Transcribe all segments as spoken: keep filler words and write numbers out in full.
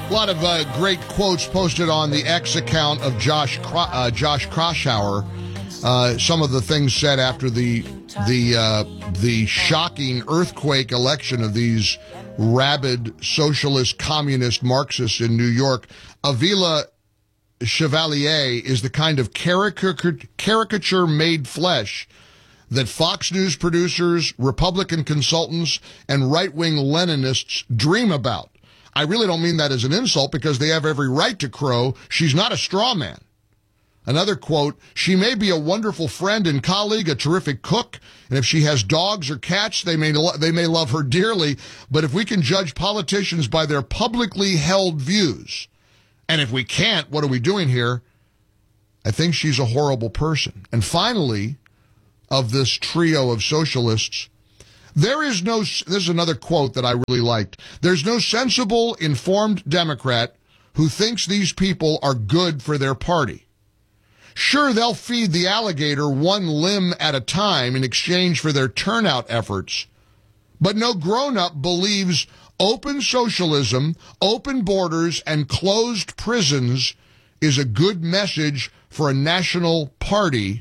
A lot of uh, great quotes posted on the X account of Josh Cro- uh, Josh Kraushaar. Uh, some of the things said after the the uh, the shocking earthquake election of these rabid socialist, communist Marxists in New York. Avila Chevalier is the kind of caricature, caricature-made flesh that Fox News producers, Republican consultants, and right-wing Leninists dream about. I really don't mean that as an insult because they have every right to crow. She's not a straw man. Another quote, she may be a wonderful friend and colleague, a terrific cook, and if she has dogs or cats, they may lo- they may love her dearly, but if we can judge politicians by their publicly held views, and if we can't, what are we doing here? I think she's a horrible person. And finally, of this trio of socialists, there is no, this is another quote that I really liked. There's no sensible, informed Democrat who thinks these people are good for their party. Sure, they'll feed the alligator one limb at a time in exchange for their turnout efforts, but no grown-up believes open socialism, open borders, and closed prisons is a good message for a national party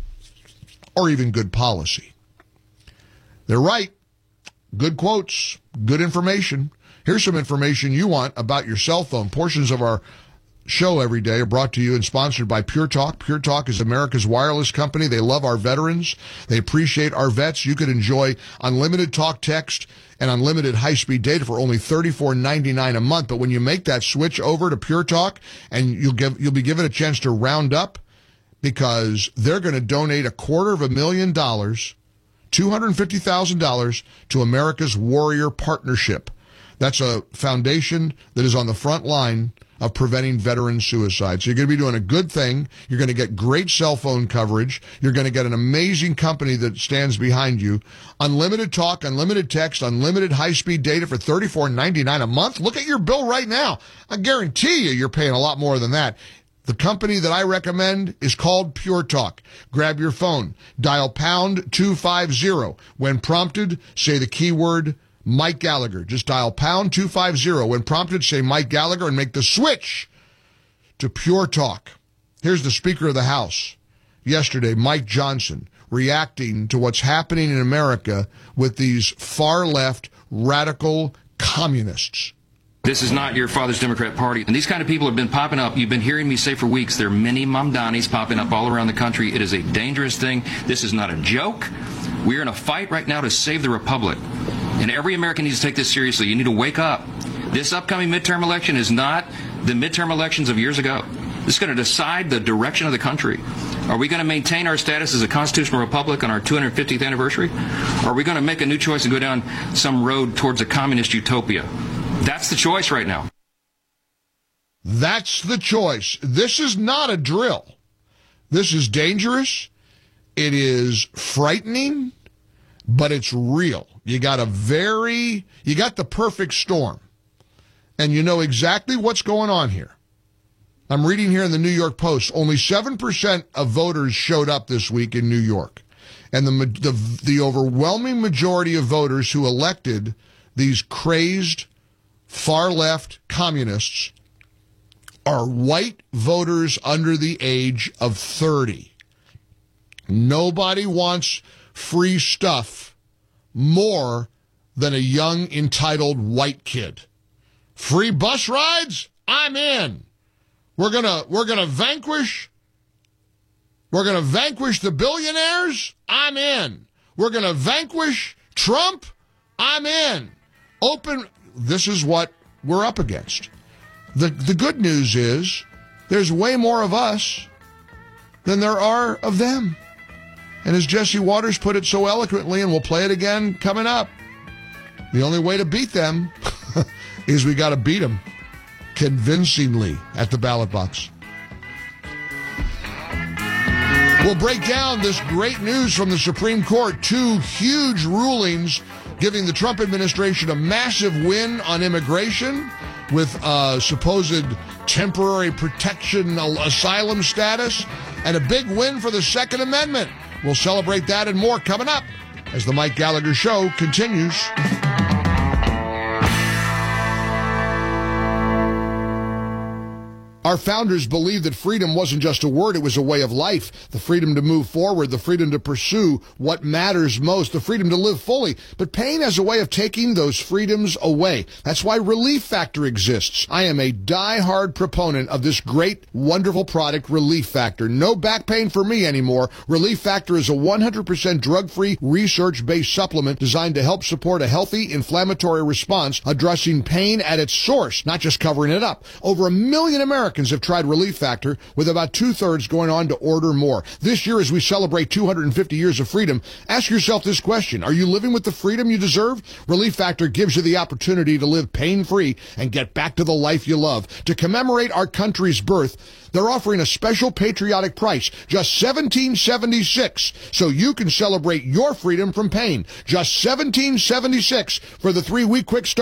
or even good policy. They're right. Good quotes, good information. Here's some information you want about your cell phone. Portions of our show every day are brought to you and sponsored by Pure Talk. Pure Talk is America's wireless company. They love our veterans. They appreciate our vets. You could enjoy unlimited talk, text, and unlimited high-speed data for only thirty-four ninety-nine a month. But when you make that switch over to Pure Talk, and you'll give, you'll be given a chance to round up because they're going to donate a quarter of a million dollars, two hundred fifty thousand dollars, to America's Warrior Partnership. That's a foundation that is on the front line of preventing veteran suicide. So you're going to be doing a good thing. You're going to get great cell phone coverage. You're going to get an amazing company that stands behind you. Unlimited talk, unlimited text, unlimited high-speed data for thirty-four ninety-nine a month. Look at your bill right now. I guarantee you you're paying a lot more than that. The company that I recommend is called Pure Talk. Grab your phone. Dial pound two fifty. When prompted, say the keyword Mike Gallagher. Just dial pound two fifty. When prompted, say Mike Gallagher and make the switch to Pure Talk. Here's the Speaker of the House yesterday, Mike Johnson, reacting to what's happening in America with these far-left radical communists. This is not your father's Democrat Party. And these kind of people have been popping up. You've been hearing me say for weeks, there are many Mamdanis popping up all around the country. It is a dangerous thing. This is not a joke. We're in a fight right now to save the republic. And every American needs to take this seriously. You need to wake up. This upcoming midterm election is not the midterm elections of years ago. This is going to decide the direction of the country. Are we going to maintain our status as a constitutional republic on our two hundred fiftieth anniversary? Or are we going to make a new choice and go down some road towards a communist utopia? That's the choice right now. That's the choice. This is not a drill. This is dangerous. It is frightening, but it's real. You got a very, you got the perfect storm. And you know exactly what's going on here. I'm reading here in the New York Post, only seven percent of voters showed up this week in New York. And the, the, the overwhelming majority of voters who elected these crazed, far-left communists are white voters under the age of thirty. Nobody wants free stuff more than a young, entitled white kid. Free bus rides? I'm in. We're gonna we're gonna vanquish we're gonna vanquish the billionaires? I'm in. We're gonna vanquish Trump? I'm in. Open This is what we're up against. The the good news is there's way more of us than there are of them. And as Jesse Waters put it so eloquently, and we'll play it again coming up, the only way to beat them is we got to beat them convincingly at the ballot box. We'll break down this great news from the Supreme Court. Two huge rulings giving the Trump administration a massive win on immigration with uh, supposed temporary protection asylum status and a big win for the Second Amendment. We'll celebrate that and more coming up as the Mike Gallagher Show continues. Our founders believed that freedom wasn't just a word, it was a way of life. The freedom to move forward, the freedom to pursue what matters most, the freedom to live fully. But pain has a way of taking those freedoms away. That's why Relief Factor exists. I am a die-hard proponent of this great, wonderful product, Relief Factor. No back pain for me anymore. Relief Factor is a one hundred percent drug-free, research-based supplement designed to help support a healthy inflammatory response, addressing pain at its source, not just covering it up. Over a million Americans have tried Relief Factor, with about two-thirds going on to order more. This year, as we celebrate two hundred fifty years of freedom, ask yourself this question. Are you living with the freedom you deserve? Relief Factor gives you the opportunity to live pain-free and get back to the life you love. To commemorate our country's birth, they're offering a special patriotic price, just seventeen seventy-six, so you can celebrate your freedom from pain. Just seventeen seventy-six for the three-week quick start.